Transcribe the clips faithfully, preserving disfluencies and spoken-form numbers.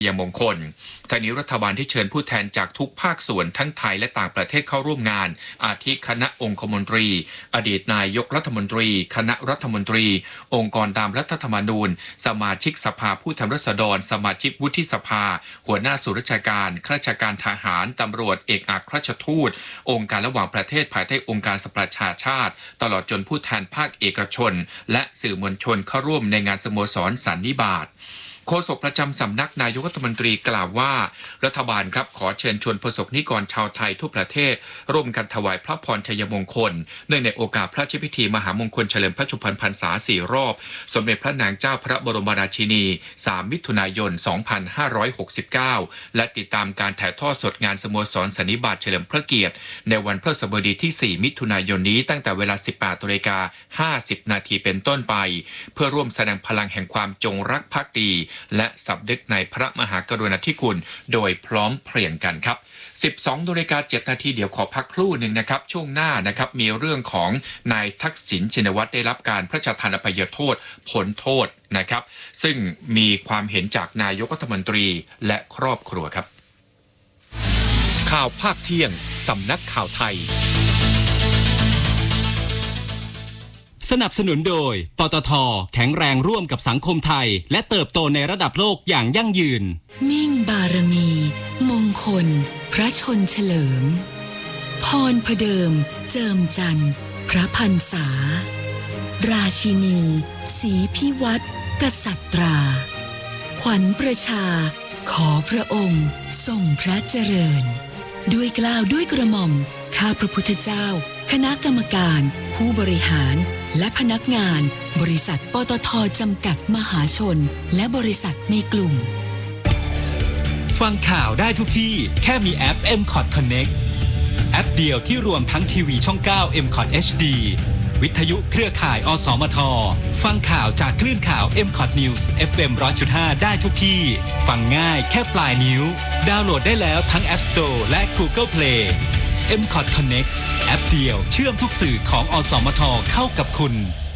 ยมงคลทางนี้รัฐบาลที่เชิญผู้แทนจากทุกภาคส่วนทั้งไทยและต่างประเทศเข้าร่วมงานอาทิคณะองคมนตรีอดีตนายกรัฐมนตรีคณะรัฐมนตรีองค์กรตามรัฐธรรมนูญสมาชิกสภาผู้แทนราษฎรสมาชิกวุฒิสภาหัวหน้าส่วนราชการข้าราชการทหารตำรวจเอกอัครราชทูตองค์การระหว่างประเทศภายใต้องค์การสหประชาชาติตลอดจนผู้แทนภาคเอกชนและสื่อมวลชนเข้าร่วมในงานสโมสรสันนิบาตโฆษกประจำสำนักนายกรัฐมนตรีกล่าวว่ารัฐบาลครับขอเชิญชวนประสบนิกรชาวไทยทั่วประเทศร่วมกันถวายพระพรชัยมงคลเนื่องในโอกาสพระราชพิธีมหามงคลเฉลิมพระชนมพรรษาสี่รอบสมเด็จพระนางเจ้าพระบรมราชินีสามมิถุนายนสองพันห้าร้อยหกสิบเก้าและติดตามการถ่ายทอดสดงานสโมสรสันนิบาตเฉลิมพระเกียรติในวันพฤหัสบดีที่สี่มิถุนายนนี้ตั้งแต่เวลา สิบแปดนาฬิกาห้าสิบนาทีเป็นต้นไปเพื่อร่วมแสดงพลังแห่งความจงรักภักดีและสำนึกในพระมหากรุณาธิคุณโดยพร้อมเพรียงกันครับ สิบสองนาฬิกาเจ็ดนาทีเดี๋ยวขอพักครู่หนึ่งนะครับช่วงหน้านะครับมีเรื่องของนายทักษิณชินวัตรได้รับการพระราชทานอภัยโทษพ้นโทษนะครับซึ่งมีความเห็นจากนายกรัฐมนตรีและครอบครัวครับข่าวภาคเที่ยงสำนักข่าวไทยสนับสนุนโดยปตท.แข็งแรงร่วมกับสังคมไทยและเติบโตในระดับโลกอย่างยั่งยืนมิ่งบารมีมงคลพระชนเฉลิมพรพเดิมเจิมจันทร์พระพรรษาราชินีศรีพิวัตรกษัตราขวัญประชาขอพระองค์ทรงพระเจริญด้วยเกล้าด้วยกระหม่อมข้าพระพุทธเจ้าคณะกรรมการผู้บริหารและพนักงานบริษัทปตท.จำกัดมหาชนและบริษัทในกลุ่มฟังข่าวได้ทุกที่แค่มีแอป เอ็ม คอท Connect แอปเดียวที่รวมทั้งทีวีช่อง เก้า เอ็ม คอท เอช ดี วิทยุเครือข่ายอสมทฟังข่าวจากคลื่นข่าว เอ็ม คอท News เอฟ เอ็ม หนึ่งร้อยจุดห้า ได้ทุกที่ฟังง่ายแค่ปลายนิ้วดาวน์โหลดได้แล้วทั้ง App Store และ Google Play เอ็ม คอท Connect แอปเดียวเชื่อมทุกสื่อของอสมทเข้ากับคุณ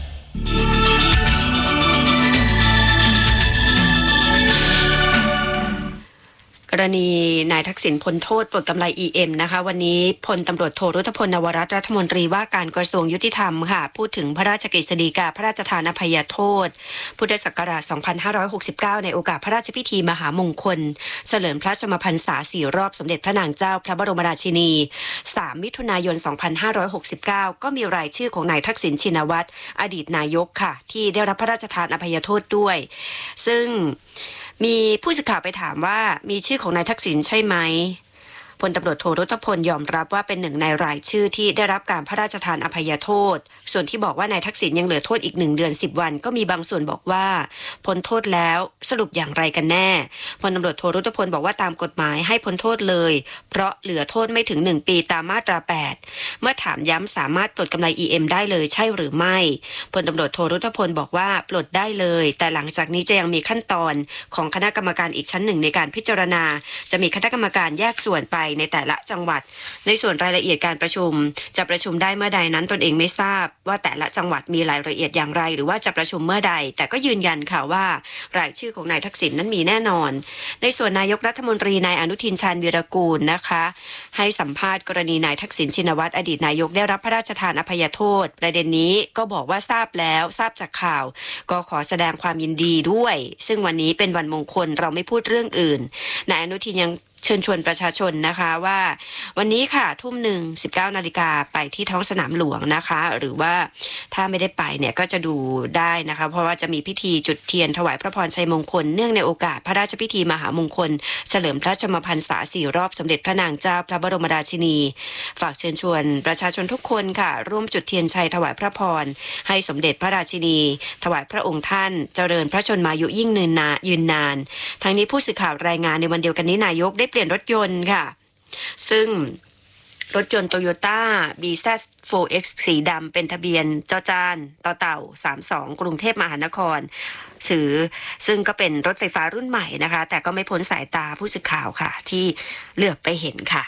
กรณีนายทักษิณพ้นโทษปลดกำไร อี เอ็ม นะคะวันนี้พลตำรวจโทรุธพลนวรัตน์รัฐมนตรีว่าการกระทรวงยุติธรรมค่ะพูดถึงพระราชกฤษฎีกาพระราชทานอภัยโทษพุทธศักราชสองพันห้าร้อยหกสิบเก้าในโอกาสพระราชพิธีมหามงคลเฉลิมพระชนมพรรษาสี่รอบสมเด็จพระนางเจ้าพระบรมราชินีสามมิถุนายนสองพันห้าร้อยหกสิบเก้าก็มีรายชื่อของนายทักษิณชินวัตรอดีตนายกค่ะที่ได้รับพระราชทานอภัยโทษด้วยซึ่งมีผู้สื่อข่าวไปถามว่ามีชื่อของนายทักษิณใช่ไหมพลตำรวจโทรุธพลยอมรับว่าเป็นหนึ่งในรายชื่อที่ได้รับการพระราชทานอภัยโทษส่วนที่บอกว่านายทักษิณยังเหลือโทษอีกหนึ่งเดือนสิบวันก็มีบางส่วนบอกว่าพ้นโทษแล้วสรุปอย่างไรกันแน่พลตำรวจโทรุธพลบอกว่าตามกฎหมายให้พ้นโทษเลยเพราะเหลือโทษไม่ถึงหนึ่งปีตามมาตราแปดเมื่อถามย้ำสามารถปลดกำไร อี เอ็ม ได้เลยใช่หรือไม่พลตำรวจโทรุธพลบอกว่าปลดได้เลยแต่หลังจากนี้จะยังมีขั้นตอนของคณะกรรมการอีกชั้นหนึ่งในการพิจารณาจะมีคณะกรรมการแยกส่วนไปในแต่ละจังหวัดในส่วนรายละเอียดการประชุมจะประชุมได้เมื่อใดนั้นตนเองไม่ทราบว่าแต่ละจังหวัดมีรายละเอียดอย่างไรหรือว่าจะประชุมเมื่อใดแต่ก็ยืนยันค่ะว่ารายชื่อของนายทักษิณนั้นมีแน่นอนในส่วนนายกรัฐมนตรีนายอนุทินชาญวีรกูลนะคะให้สัมภาษณ์กรณีนายทักษิณชินวัตรอดีตนายกได้รับพระราชทานอภัยโทษประเด็นนี้ก็บอกว่าทราบแล้วทราบจากข่าวก็ขอแสดงความยินดีด้วยซึ่งวันนี้เป็นวันมงคลเราไม่พูดเรื่องอื่นนายอนุทินยังเชิญชวนประชาชนนะคะว่าวันนี้ค่ะทุ่มหนึ่งสิบเก้านาฬิกาไปที่ท้องสนามหลวงนะคะหรือว่าถ้าไม่ได้ไปเนี่ยก็จะดูได้นะคะเพราะว่าจะมีพิธีจุดเทียนถวายพระพรชัยมงคลเนื่องในโอกาสพระราชพิธีมหามงคลเฉลิมพระชนมพรรษาสี่รอบสมเด็จพระนางเจ้าพระบรมราชินีฝากเชิญชวนประชาชนทุกคนค่ะร่วมจุดเทียนชัยถวายพระพรให้สมเด็จพระราชินีถวายพระองค์ท่านเจริญพระชนมายุยิ่งยืนนานยืนนานทั้งนี้ผู้สื่อข่าวรายงานในวันเดียวกันนี้นายกได้เปลี่ยนรถยนต์ค่ะซึ่งรถยนต์ Toyota บี แซด โฟร์ เอ็กซ์ สีดำเป็นทะเบียนจอจานต่อเต่าสามสิบสองกรุงเทพมหานครสื่อซึ่งก็เป็นรถไฟฟ้ารุ่นใหม่นะคะแต่ก็ไม่พ้นสายตาผู้สื่อข่าวค่ะที่เหลือบไปเห็นค่ะ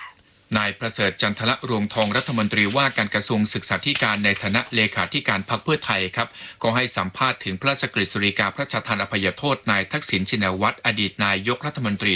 นายประเสริฐจันทรรวงทองรัฐมนตรีว่าการกระทรวงศึกษาธิการในฐานะเลขาธิการพรรคเพื่อไทยครับก็ให้สัมภาษณ์ถึงพระราชกฤษฎีกาพระราชทานอภัยโทษนายทักษิณชินวัตรอดีตนายกรัฐมนตรี